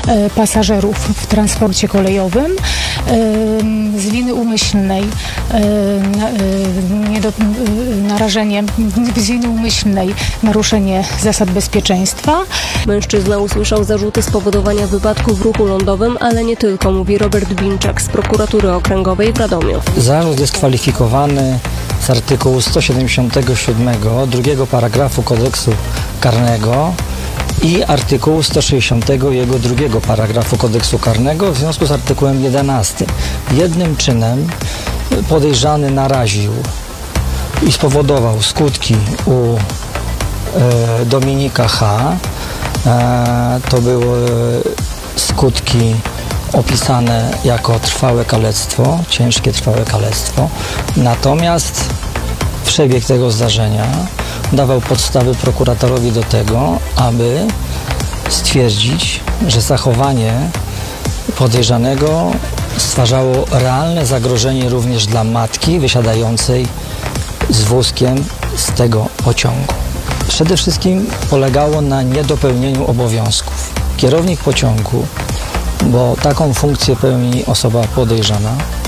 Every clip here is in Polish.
pasażerów w transporcie kolejowym z winy umyślnej, z winy umyślnej naruszenie zasad bezpieczeństwa. Mężczyzna usłyszał zarzuty spowodowania wypadku w ruchu lądowym, ale nie tylko, mówi Robert Binczak z Prokuratury Okręgowej w Radomiu. Zarzut jest kwalifikowany z artykułu 177 drugiego paragrafu Kodeksu Karnego i artykułu 160 jego drugiego paragrafu Kodeksu Karnego w związku z artykułem 11. Jednym czynem podejrzany naraził i spowodował skutki u Dominika H. To były skutki opisane jako trwałe kalectwo, ciężkie trwałe kalectwo. Natomiast przebieg tego zdarzenia dawał podstawy prokuratorowi do tego, aby stwierdzić, że zachowanie podejrzanego stwarzało realne zagrożenie również dla matki wysiadającej z wózkiem z tego pociągu. Przede wszystkim polegało na niedopełnieniu obowiązków. Kierownik pociągu, bo taką funkcję pełni osoba podejrzana,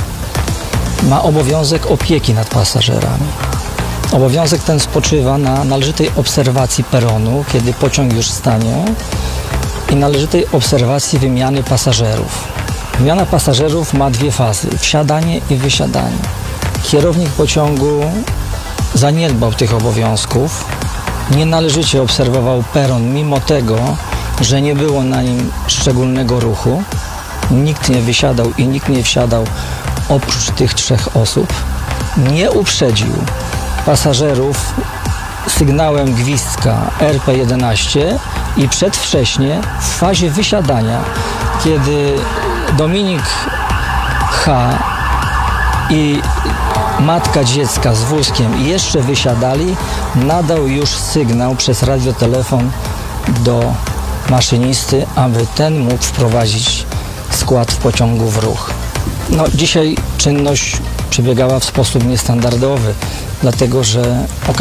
ma obowiązek opieki nad pasażerami. Obowiązek ten spoczywa na należytej obserwacji peronu, kiedy pociąg już stanie, i należytej obserwacji wymiany pasażerów. Wymiana pasażerów ma dwie fazy: wsiadanie i wysiadanie. Kierownik pociągu zaniedbał tych obowiązków, nienależycie obserwował peron, mimo tego, że nie było na nim szczególnego ruchu. Nikt nie wysiadał i nikt nie wsiadał oprócz tych trzech osób. Nie uprzedził pasażerów sygnałem gwizdka RP11 i przedwcześnie w fazie wysiadania, kiedy Dominik H. i matka dziecka z wózkiem jeszcze wysiadali, nadał już sygnał przez radiotelefon do maszynisty, aby ten mógł wprowadzić skład w pociągu w ruch. Dzisiaj czynność przebiegała w sposób niestandardowy, dlatego że